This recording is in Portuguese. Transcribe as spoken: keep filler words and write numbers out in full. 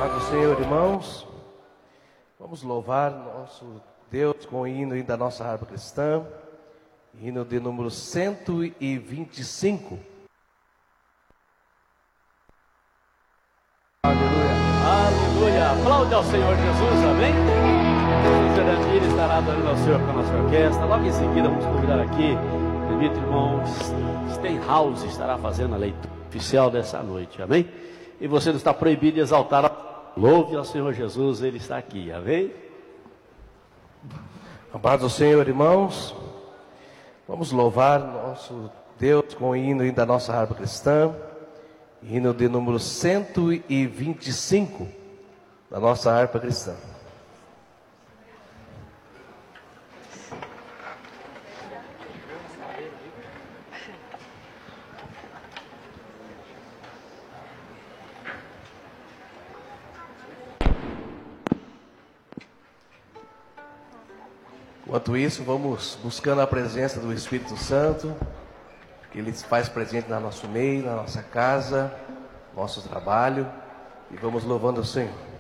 Paz do Senhor, irmãos. Vamos louvar nosso Deus com o hino da nossa harpa cristã, hino de número cento e vinte e cinco. Aleluia, aleluia. Aplaude ao Senhor Jesus, amém? O Jurandir estará adorando ao Senhor com a nossa orquestra. Logo em seguida vamos convidar aqui o bendito irmão Stenhouse, estará fazendo a leitura oficial dessa noite, amém? E você não está proibido de exaltar, louve ao Senhor Jesus, Ele está aqui, amém? A paz do Senhor, irmãos. Vamos louvar nosso Deus com o hino da nossa harpa cristã, hino de número cento e vinte e cinco da nossa harpa cristã. Enquanto isso, vamos buscando a presença do Espírito Santo, que Ele se faz presente no nosso meio, na nossa casa, no nosso trabalho, e vamos louvando o Senhor.